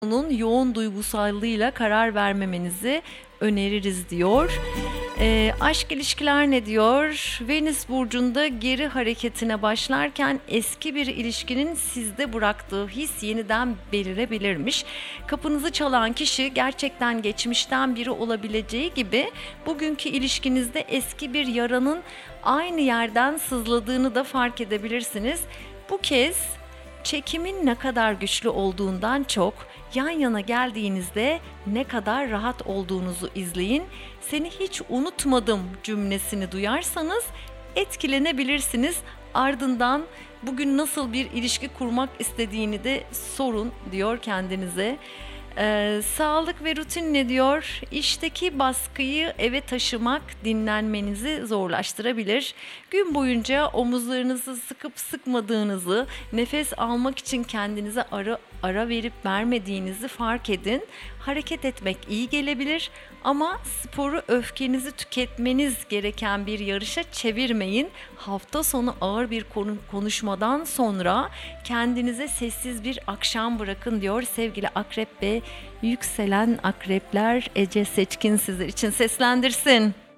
Onun yoğun duygusallığıyla karar vermemenizi öneririz diyor. Aşk ilişkiler ne diyor? Venüs burcunda geri hareketine başlarken eski bir ilişkinin sizde bıraktığı his yeniden belirebilirmiş. Kapınızı çalan kişi gerçekten geçmişten biri olabileceği gibi bugünkü ilişkinizde eski bir yaranın aynı yerden sızladığını da fark edebilirsiniz. Bu kez çekimin ne kadar güçlü olduğundan çok yan yana geldiğinizde ne kadar rahat olduğunuzu izleyin. Seni hiç unutmadım cümlesini duyarsanız etkilenebilirsiniz. Ardından bugün nasıl bir ilişki kurmak istediğini de sorun diyor kendinize. Sağlık ve rutin ne diyor? İşteki baskıyı eve taşımak dinlenmenizi zorlaştırabilir. Gün boyunca omuzlarınızı sıkıp sıkmadığınızı, nefes almak için kendinize ara verip vermediğinizi fark edin. Hareket etmek iyi gelebilir ama sporu öfkenizi tüketmeniz gereken bir yarışa çevirmeyin. Hafta sonu ağır bir konuşmadan sonra kendinize sessiz bir akşam bırakın diyor sevgili akrep ve yükselen akrepler. Ece Seçkin sizler için seslendirsin.